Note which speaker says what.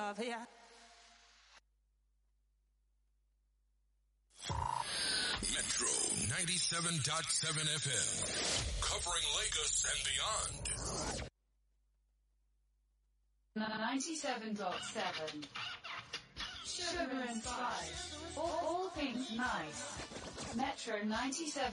Speaker 1: love, yeah.
Speaker 2: Metro 97.7 FM, covering Lagos and beyond.
Speaker 3: 97.7. Sugar and Spice. All things nice. Metro 97.